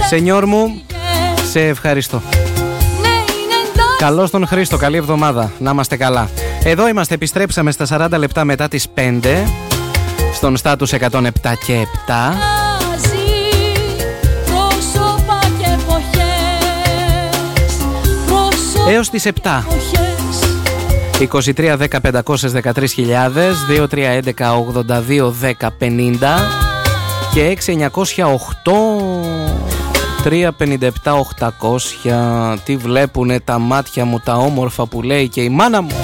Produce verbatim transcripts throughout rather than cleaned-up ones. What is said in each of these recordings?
Σενιόρ μου, σε ευχαριστώ. Καλώς τον Χρήστο, καλή εβδομάδα, να είμαστε καλά. Εδώ είμαστε, επιστρέψαμε στα σαράντα λεπτά μετά τις πέντε, στον στάτους εκατόν επτά και επτά. Έως τις επτά. είκοσι τρία δέκα πεντακόσιες δεκατρείς χιλιάδες, δύο τρία έντεκα ογδόντα δύο δέκα πενήντα και έξι εννιακόσια οκτώ τρία πενήντα επτά οκτακόσια. Τι βλέπουνε τα μάτια μου τα όμορφα που λέει και η μάνα μου.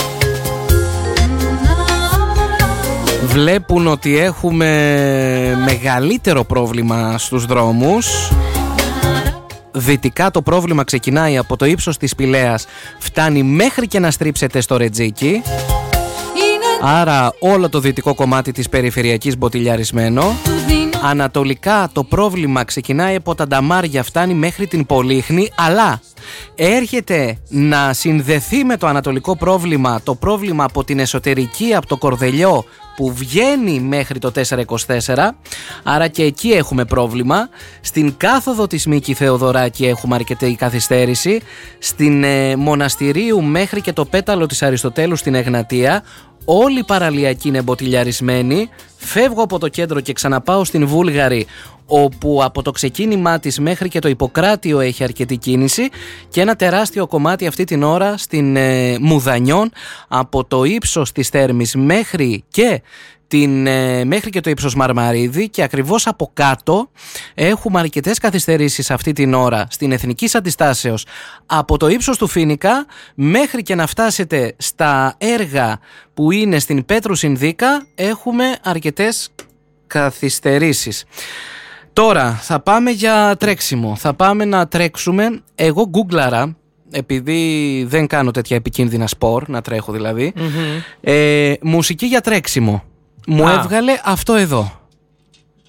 Βλέπουν ότι έχουμε μεγαλύτερο πρόβλημα στους δρόμους. Δυτικά το πρόβλημα ξεκινάει από το ύψος της Πηλαίας, φτάνει μέχρι και να στρίψετε στο Ρετζίκι. Άρα όλο το δυτικό κομμάτι της περιφερειακής μποτιλιαρισμένο. Ανατολικά το πρόβλημα ξεκινάει από τα Νταμάρια, φτάνει μέχρι την Πολύχνη, αλλά έρχεται να συνδεθεί με το ανατολικό πρόβλημα, το πρόβλημα από την εσωτερική, από το Κορδελιό, που βγαίνει μέχρι το τετρακόσια είκοσι τέσσερα, άρα και εκεί έχουμε πρόβλημα. Στην κάθοδο της Μίκη Θεοδωράκη έχουμε αρκετή καθυστέρηση. Στην ε, Μοναστηρίου μέχρι και το πέταλο της Αριστοτέλου στην Εγνατία, όλη η παραλιακή είναι μποτιλιαρισμένη. Φεύγω από το κέντρο και ξαναπάω στην Βούλγαρη, όπου από το ξεκίνημά της μέχρι και το Ιπποκράτιο έχει αρκετή κίνηση, και ένα τεράστιο κομμάτι αυτή την ώρα στην ε, Μουδανιών, από το ύψος της Θέρμης μέχρι και, την, ε, μέχρι και το ύψος Μαρμαρίδη, και ακριβώς από κάτω έχουμε αρκετές καθυστερήσεις αυτή την ώρα στην Εθνικής Αντιστάσεως, από το ύψος του Φοίνικα μέχρι και να φτάσετε στα έργα που είναι στην Πέτρου Συνδίκα, έχουμε αρκετές καθυστερήσεις. Τώρα θα πάμε για τρέξιμο, θα πάμε να τρέξουμε. Εγώ γκούγκλαρα, επειδή δεν κάνω τέτοια επικίνδυνα σπορ, να τρέχω δηλαδή, mm-hmm. ε, μουσική για τρέξιμο. Μου ah. έβγαλε αυτό εδώ.